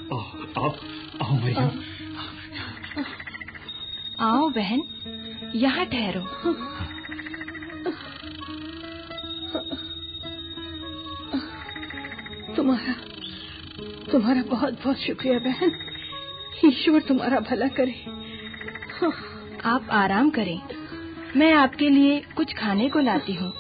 आओ मरियम। आओ बहन, यहाँ ठहरो। तुम्हारा बहुत बहुत शुक्रिया बहन। ईश्वर तुम्हारा भला करे। आप आराम करें, मैं आपके लिए कुछ खाने को लाती हूँ।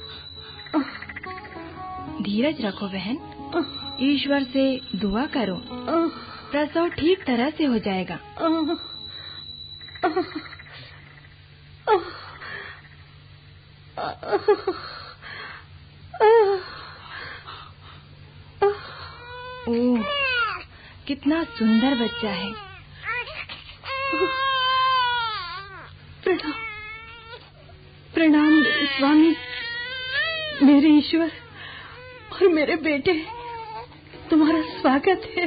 धीरज रखो बहन, ईश्वर से दुआ करो, प्रसव ठीक तरह से हो जाएगा। ओह, कितना सुंदर बच्चा है। प्रणाम मेरे स्वामी, मेरे ईश्वर और मेरे बेटे, तुम्हारा स्वागत है।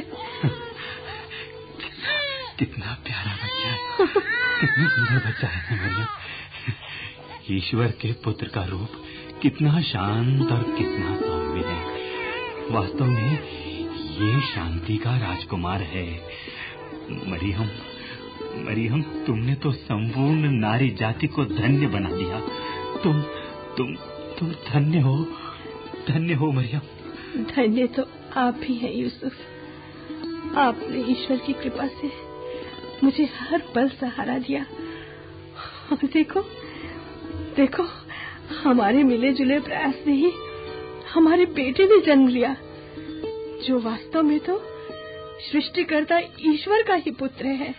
कितना प्यारा बच्चा है, कितना सुंदर बच्चा है मरियम। ईश्वर के पुत्र का रूप कितना शांत और कितना सौम्य है। वास्तव में ये शांति का राजकुमार है। मरियम, तुमने तो संपूर्ण नारी जाति को धन्य बना दिया। तुम धन्य हो मरियम। धन्य तो आप ही हैं यूसुफ। आपने ईश्वर की कृपा से मुझे हर पल सहारा दिया। और देखो हमारे मिले जुले प्रयास से ही हमारे बेटे ने जन्म लिया, जो वास्तव में तो सृष्टिकर्ता ईश्वर का ही पुत्र है।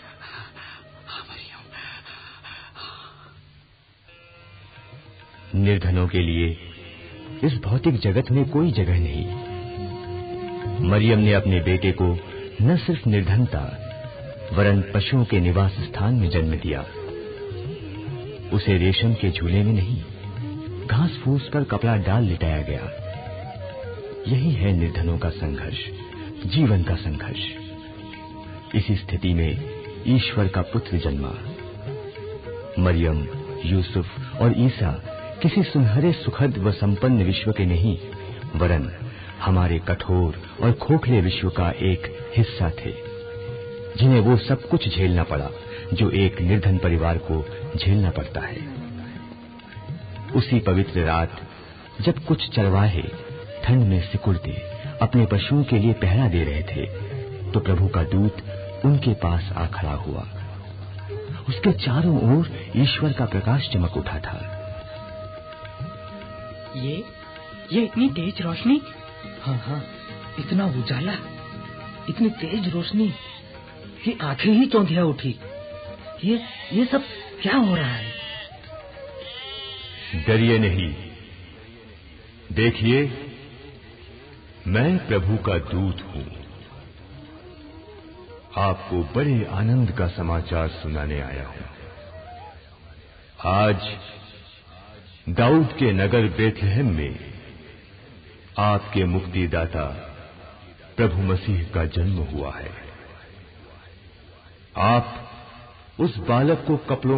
निर्धनों के लिए इस भौतिक जगत में कोई जगह नहीं। मरियम ने अपने बेटे को न सिर्फ निर्धनता वरन पशुओं के निवास स्थान में जन्म दिया। उसे रेशम के झूले में नहीं, घास फूस पर कपड़ा डाल लिटाया गया। यही है निर्धनों का संघर्ष, जीवन का संघर्ष। इसी स्थिति में ईश्वर का पुत्र जन्मा। मरियम, यूसुफ और ईसा किसी सुनहरे सुखद व संपन्न विश्व के नहीं, वरन हमारे कठोर और खोखले विश्व का एक हिस्सा थे, जिन्हें वो सब कुछ झेलना पड़ा जो एक निर्धन परिवार को झेलना पड़ता है। उसी पवित्र रात जब कुछ चरवाहे ठंड में सिकुड़ते अपने पशुओं के लिए पहरा दे रहे थे, तो प्रभु का दूत उनके पास आ खड़ा हुआ। उसके चारों ओर ईश्वर का प्रकाश चमक उठा था। ये इतनी तेज रोशनी, हाँ, इतना उजाला, इतनी तेज रोशनी कि आंखें ही चौंधिया उठी। ये सब क्या हो रहा है? डरिए नहीं, देखिए, मैं प्रभु का दूत हूँ। आपको बड़े आनंद का समाचार सुनाने आया हूँ। आज दाऊद के नगर बेथलेहम में आपके मुक्तिदाता प्रभु मसीह का जन्म हुआ है। आप उस बालक को कपड़ों